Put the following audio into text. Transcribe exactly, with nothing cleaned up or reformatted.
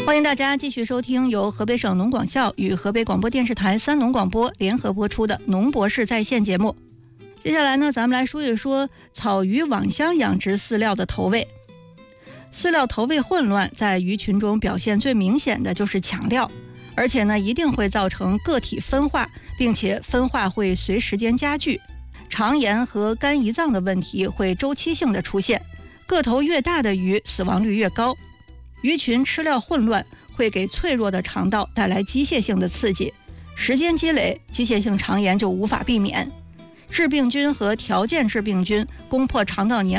欢迎大家继续收听由河北省农广校与河北广播电视台三农广播联合播出的农博士在线节目。接下来呢，咱们来说一说草鱼网箱养殖饲料的投喂。饲料投喂混乱在鱼群中表现最明显的就是抢料，而且呢一定会造成个体分化，并且分化会随时间加剧，肠炎和肝胰脏的问题会周期性的出现，个头越大的鱼死亡率越高。鱼群吃料混乱会给脆弱的肠道带来机械性的刺激，时间积累，机械性肠炎就无法避免。致病菌和条件致病菌攻破肠道黏